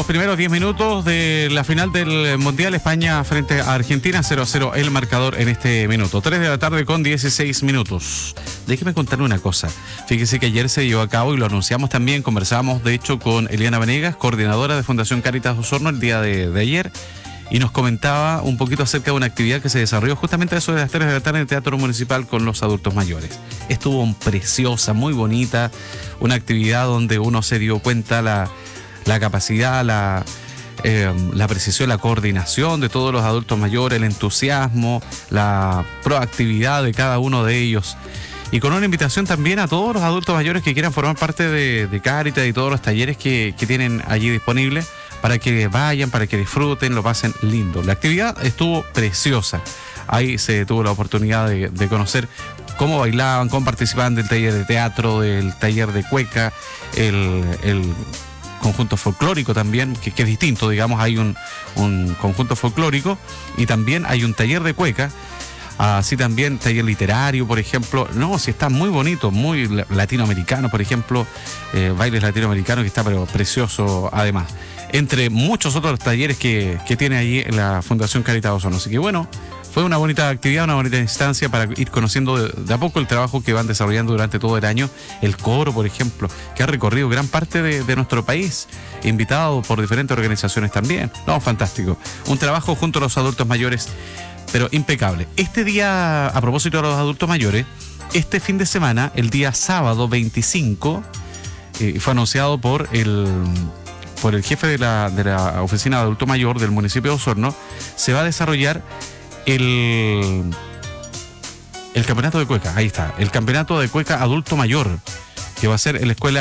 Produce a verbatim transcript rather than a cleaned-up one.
los primeros diez minutos de la final del Mundial, España frente a Argentina, cero a cero el marcador en este minuto. tres de la tarde con dieciséis minutos. Déjeme contarle una cosa. Fíjese que ayer se llevó a cabo, y lo anunciamos también, conversábamos de hecho con Eliana Venegas, coordinadora de Fundación Cáritas Osorno, el día de, de ayer, y nos comentaba un poquito acerca de una actividad que se desarrolló justamente a eso de las tres de la tarde en el Teatro Municipal con los adultos mayores. Estuvo preciosa, muy bonita, una actividad donde uno se dio cuenta la, la capacidad, la, eh, la precisión, la coordinación de todos los adultos mayores, el entusiasmo, la proactividad de cada uno de ellos. Y con una invitación también a todos los adultos mayores que quieran formar parte de, de Cáritas y todos los talleres que, que tienen allí disponibles, para que vayan, para que disfruten, lo pasen lindo. La actividad estuvo preciosa. Ahí se tuvo la oportunidad de, de conocer cómo bailaban, cómo participaban del taller de teatro, del taller de cueca, el, el conjunto folclórico también, que, que es distinto, digamos, hay un, un conjunto folclórico y también hay un taller de cueca. Así también taller literario, por ejemplo. No, sí está muy bonito, muy latinoamericano, por ejemplo, eh, bailes latinoamericanos, que está pero precioso además. Entre muchos otros talleres que, que tiene allí en la Fundación Cáritas Osorno. Así que bueno, fue una bonita actividad, una bonita instancia para ir conociendo de, de a poco el trabajo que van desarrollando durante todo el año. El coro, por ejemplo, que ha recorrido gran parte de, de nuestro país, invitado por diferentes organizaciones también. No, fantástico. Un trabajo junto a los adultos mayores, pero impecable. Este día, a propósito de los adultos mayores, este fin de semana, el día sábado veinticinco, eh, fue anunciado por el, por el jefe de la, de la Oficina de Adulto Mayor del municipio de Osorno, se va a desarrollar el, el campeonato de cueca. Ahí está, el campeonato de cueca adulto mayor, que va a ser en la escuela